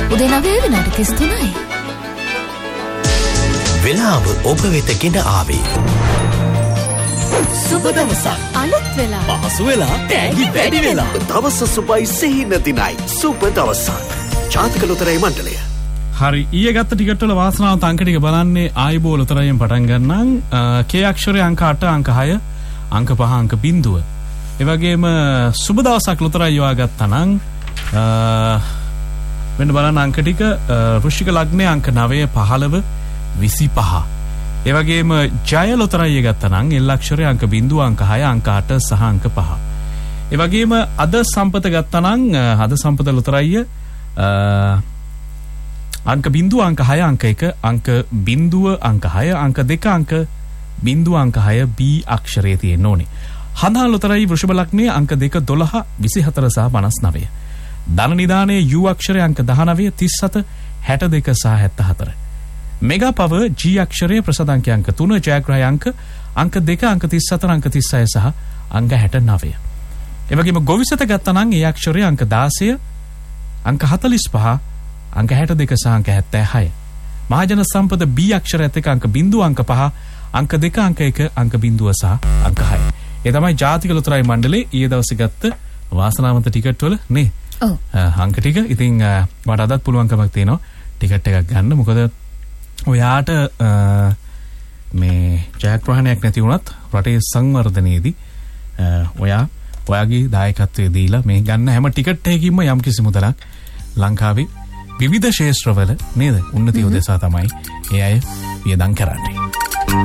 උදේ 9 වෙනාට 33යි. වෙලාව ඔබ වෙත ගෙන ආවේ. සුබ දවසක්. අලුත් වෙලා. පහසු වෙලා. තෑගි වැඩි වෙලා. දවස සුබයි සිහින දිනයි. සුබ දවසක්. ජාතික ලොතරැයි මණ්ඩලය. හරි ඊයේ ගත්ත ටිකට් වල වාසනාවන්ත අංක ටික බලන්නේ ආයිබෝ ලොතරැයියෙන් පටන් ගන්නම්. K අක්ෂරය අංක 8 අංක 6 අංක 5 අංක 0. ඒ වගේම සුබ දවසක් ලොතරැයි යවා ගත්තා නම් මෙන්න බලන්න අංක ටික වෘශ්චික ලග්නයේ අංක 9 15 25. ඒ වගේම ජය ලොතරැයි ගත්තා නම් L අක්ෂරය අංක 0 අංක 6 අංක 8 සහ අංක 5. ඒ වගේම අද සම්පත ගත්තා නම් අද සම්පත ලොතරැයි අංක 0 අංක 6 අංක 1 අංක 0 අංක 6 අංක 2 අංක 0 අංක 6 B අක්ෂරයේ තියෙන්න ඕනේ. හඳහන් ලොතරැයි වෘෂභ ලග්නයේ අංක 2 12 24 සහ 59. ධන නිදානයේ U අක්ෂරය අංක 19 37 62 සහ 74. මෙගා පවර් G අක්ෂරයේ ප්‍රසාද අංක 3 ජයග්‍රහය අංක 2 අංක 34 අංක 36 සහ අංක 69. ඒ වගේම ගොවිසත ගත්තා නම් ඒ අක්ෂරය අංක 16 අංක 45 අංක 62 සහ අංක 76. මහජන සම්පත B අක්ෂරයත් එක්ක අංක 0 අංක 5 අංක 2 අංක 1 අංක 0 සහ අංක 6. ඒ තමයි ජාතික ලොතරැයි මණ්ඩලයේ ඊයේ දවසේ ගත්ත වාසනාවන්ත ටිකට් වල නේ. ඔව්. අංක ටික ඉතින් මට අදත් පුළුවන්කමක් තියෙනවා ටිකට් එකක් ගන්න. මොකද ඔයාට මේ ජයග්‍රහණයක් නැති වුණත් රටේ සංවර්ධනයේදී ඔයාගේ දායකත්වය දීලා මේ ගන්න හැම ටිකට් එකකින්ම යම්කිසි මුදලක් ලංකාවේ විවිධ ශේෂ්ත්‍රවල නේද උන්නතිය උදෙසා තමයි ඒ අය වියදම් කරන්නේ.